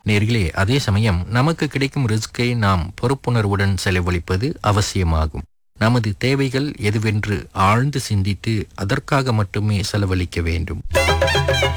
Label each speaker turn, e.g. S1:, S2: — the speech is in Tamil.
S1: நேர்களே, அதே சமயம் நமக்கு கிடைக்கும் ரிஸ்கை நாம் பொறுப்புணர்வுடன் செலவழிப்பது அவசியமாகும். நமது தேவைகள் எதுவென்று ஆழ்ந்து சிந்தித்து அதற்காக மட்டுமே செலவழிக்க வேண்டும்.